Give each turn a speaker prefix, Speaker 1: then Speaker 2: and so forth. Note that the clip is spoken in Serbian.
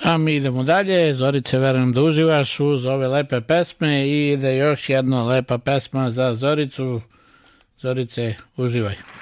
Speaker 1: A mi idemo dalje. Zorice, verujem da uživaš uz ove lepe pesme i ide još jedna lepa pesma za Zoricu. Zorice, uživaj.